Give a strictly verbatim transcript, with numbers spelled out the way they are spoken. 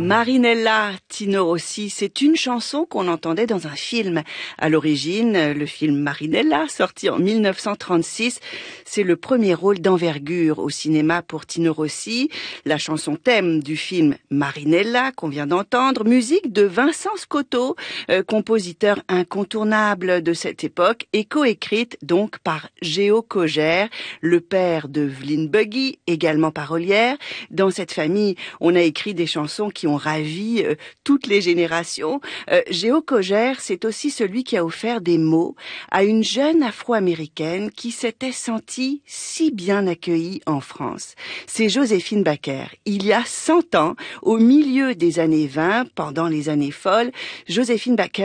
Marinella, Tino Rossi, c'est une chanson qu'on entendait dans un film. À l'origine, le film Marinella, sorti en mille neuf cent trente-six, c'est le premier rôle d'envergure au cinéma pour Tino Rossi. La chanson thème du film Marinella, qu'on vient d'entendre, musique de Vincent Scotto, euh, compositeur incontournable de cette époque, et coécrite donc par Géo Cogère, le père de Vline Buggy, également parolière. Dans cette famille, on a écrit des chansons qui ont ravi euh, toutes les générations. Euh, Géo Cogère, c'est aussi celui qui a offert des mots à une jeune afro-américaine qui s'était sentie si bien accueillie en France. C'est Joséphine Baker. Il y a cent ans, au milieu des années vingt, pendant les années folles, Joséphine Baker